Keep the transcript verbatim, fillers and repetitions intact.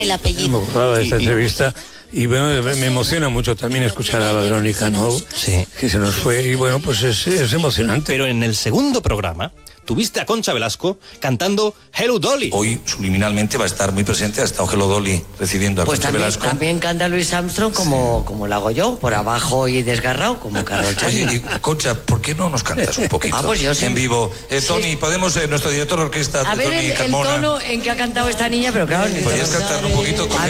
el apellido. Me acordaba de esta Y- y- entrevista y bueno, me emociona mucho también escuchar a Verónica, ¿no? Sí. Que se nos fue y bueno, pues es, es emocionante. Pero en el segundo programa tuviste a Concha Velasco cantando Hello Dolly. Hoy subliminalmente va a estar muy presente, ha estado Hello Dolly recibiendo a Pues Concha también, Velasco. también canta Luis Armstrong como, como lo hago yo, por abajo y desgarrado, como Carol Oye, Chanel. y, Concha, ¿por qué no nos cantas un poquito Ah, pues yo sí. en vivo? Eh, Tony, Sí. podemos, eh, nuestro director de orquesta, A ver Tony el, el Carmona. tono en que ha cantado esta niña, pero claro... ni ¿Podrías tono- cantar un poquito con A